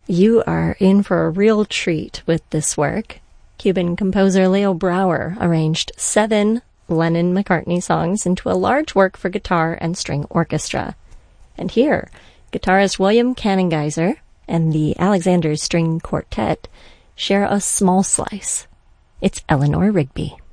You are in for a real treat with this work. Cuban composer Leo Brouwer arranged 7 Lennon-McCartney songs into a large work for guitar and string orchestra. And here, guitarist William Cannengeiser and the Alexander String Quartet share a small slice. It's Eleanor Rigby.